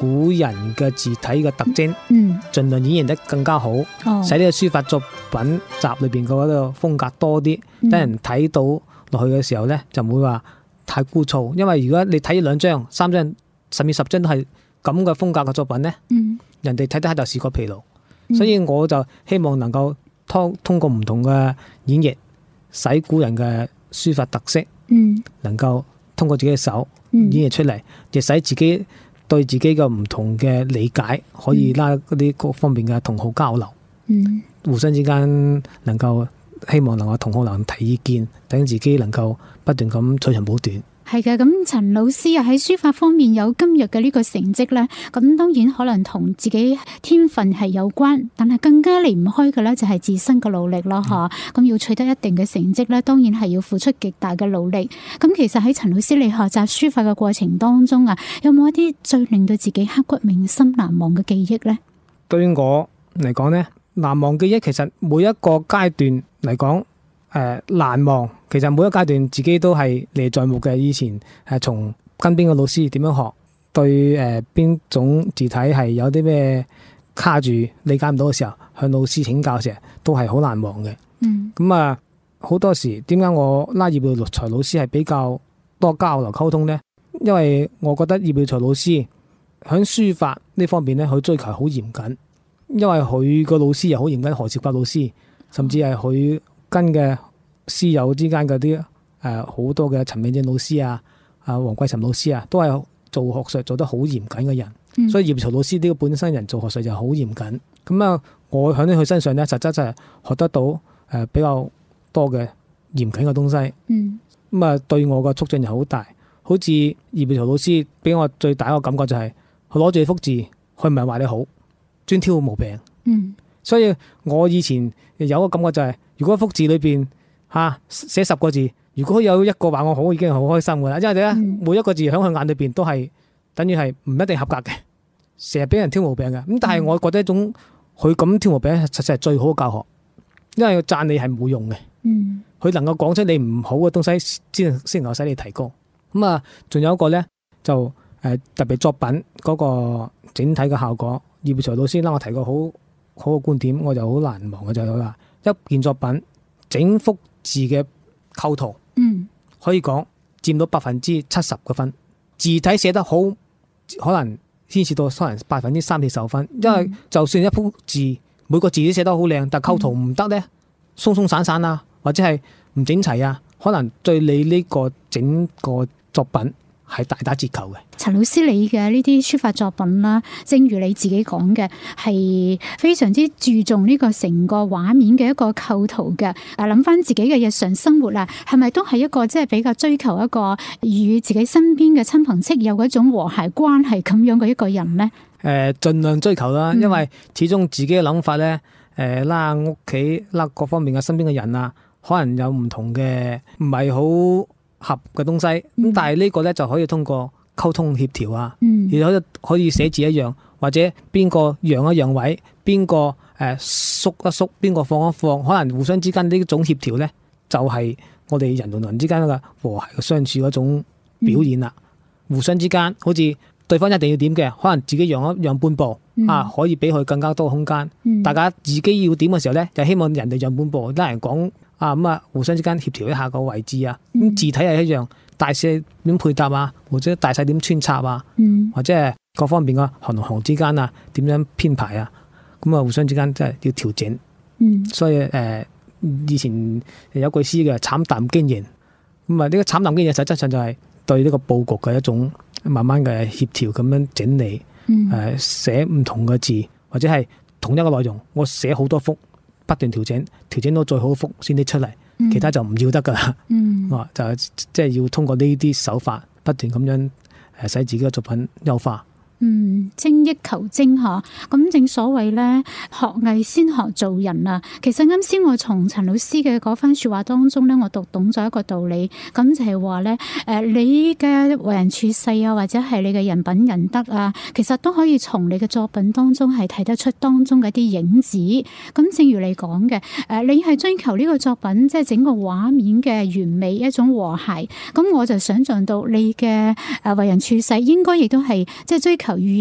古人嘅字體嘅特徵，盡量演繹得更加好，使呢個書法作品集裏邊嗰個風格多啲，等人睇到落去嘅時候呢，就唔會話太枯燥。因為如果你睇2張、3張甚至10張都係咁嘅風格嘅作品呢，人哋睇得下就視覺疲勞。所以我就希望能夠通過唔同嘅演繹，使古人嘅書法特色，能夠通過自己嘅手演繹出嚟，亦使自己對自己嘅唔同嘅理解，可以拉嗰啲各方面嘅同好交流，互相之間能夠希望能夠同好能提意見，等自己能夠不斷咁取長補短。 係嘅，咁陳老師啊喺書法方面有今日嘅呢個成績呢，咁當然可能同自己天分係有關，但係更加離唔開嘅呢，就係自身嘅努力咯，咁要取得一定嘅成績呢，當然係要付出極大嘅努力。咁其實喺陳老師你學習書法嘅過程當中啊，有冇一啲最令到自己刻骨銘心難忘嘅記憶呢？ 對於我嚟講呢，難忘記憶其實每一個階段嚟講，難忘，其實每一階段自己都係歷歷在目嘅。以前係從跟邊個老師點樣學，對邊種字體係有啲咩卡住理解唔到嘅時候，向老師請教嘅時候都係好難忘嘅。咁啊，好多時點解我拉葉耀才老師係比較多交流溝通呢？因為我覺得葉耀才老師喺書法呢方面呢，佢追求好嚴謹，因為佢個老師又好嚴謹，何兆國老師，甚至係佢跟嘅師友之間嗰啲好多嘅陳美正老師啊、黃桂岑老師啊，都係做學術做得好嚴謹嘅人，所以葉耀才老師呢個本身人做學術就好嚴謹。咁啊，我喺佢身上咧，實質就係學得到比較多嘅嚴謹嘅東西。咁啊，對我嘅促進又好大。好似葉耀才老師俾我最大一個感覺就係，佢攞住幅字，佢唔係話你好，專挑毛病。所以我以前有個感覺就係，如果幅字裏邊寫10個字，如果有1個話我好，已經好開心噶啦。因為咧，每一個字喺佢眼裏邊都係等於係唔一定合格嘅，成日俾人挑毛病嘅。咁但係我覺得一種佢咁挑毛病實際係最好嘅教學，因為讚你係冇用嘅。佢能夠講出你唔好嘅東西，先能夠使你提高。咁啊，仲有一個咧，就特別作品嗰個整體嘅效果，葉耀才老師啦，我提過好嘅觀點，我就好難忘嘅就係話，一件作品整幅字嘅構圖，可以講佔到70%嘅分，字體寫得好，可能牽涉到可能30-40%分。因為就算一幅字每個字都寫得好靚，但構圖唔得呢，鬆鬆散散啊，或者係唔整齊啊，可能對你呢個整個作品係大打折扣嘅。 陳老師，你嘅呢啲書法作品啦，正如你自己講嘅，係非常之注重呢個成個畫面嘅一個構圖嘅。諗翻自己嘅日常生活啦，係咪都係一個即係比較追求一個與自己身邊嘅親朋戚友嗰種和諧關係咁樣嘅一個人呢？ 盡量追求啦，因為始終自己嘅諗法呢，拉屋企拉各方面嘅身邊嘅人啊，可能有唔同嘅唔係好合嘅東西，咁但係呢個咧就可以通過溝通協調啊，而可以寫字一樣，或者邊個讓一讓位，邊個縮一縮，邊個放一放，可能互相之間呢種協調咧，就係我哋人同人之間嘅和諧嘅相處嗰種表現啦。互相之間好似對方一定要點嘅，可能自己讓一讓半步可以俾佢更加多空間。大家自己要點嘅時候咧，就希望人哋讓半步，拉人講。互相之間協調一下個位置啊，字體係一樣，大細點配搭啊，或者大細點穿插啊，或者係各方面嘅行同行之間啊，點樣編排啊，咁啊互相之間真係要調整。所以以前有句詩嘅慘淡經營，咁啊呢個慘淡經營實質上就係對呢個佈局嘅一種慢慢嘅協調咁樣整理，寫唔同嘅字，或者係同一個內容，我寫好多幅。不斷調整到最好幅先至出嚟，其他就唔要得噶啦。就即係要通過呢啲手法，不斷咁樣使自己嘅作品優化。 精益求精吓，咁正所謂咧，學藝先學做人啊。其實啱先我從陳老師嘅嗰番說話當中咧，我讀懂咗一個道理，咁就係話咧，你嘅為人處世啊，或者係你嘅人品仁德啊，其實都可以從你嘅作品當中係睇得出當中嘅一啲影子。咁正如你講嘅，你係追求呢個作品即係整個畫面嘅完美一種和諧，咁我就想象到你嘅為人處世應該亦都係即係追求與